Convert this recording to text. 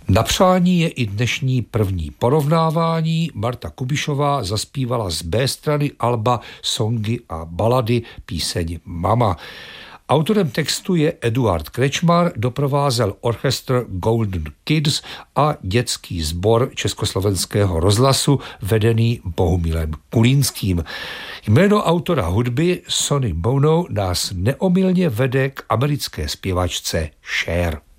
Na přání je i dnešní první porovnávání. Marta Kubišová zaspívala z B strany alba Songy a balady píseň Mama. Autorem textu je Eduard Krečmar, doprovázel orchestr Golden Kids a dětský sbor Československého rozhlasu vedený Bohumilem Kulínským. Jméno autora hudby Sonny Bono nás neomylně vede k americké zpěvačce Cher.